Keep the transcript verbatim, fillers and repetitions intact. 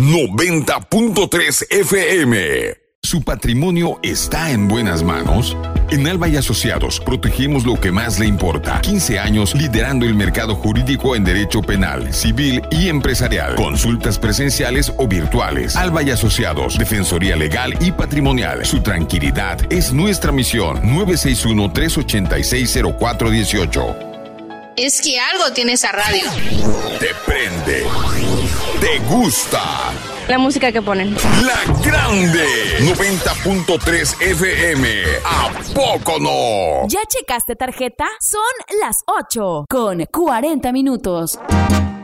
noventa punto tres F M. ¿Su patrimonio está en buenas manos? En Alba y Asociados protegemos lo que más le importa. quince años liderando el mercado jurídico en derecho penal, civil y empresarial. Consultas presenciales o virtuales. Alba y Asociados, Defensoría Legal y Patrimonial. Su tranquilidad es nuestra misión. nueve seis uno, tres ocho seis, cero cuatro uno ocho. Es que algo tiene esa radio. Te prende. Te gusta. La música que ponen. La Grande. noventa punto tres F M. ¿A poco no? ¿Ya checaste tarjeta? Son las ocho con cuarenta minutos.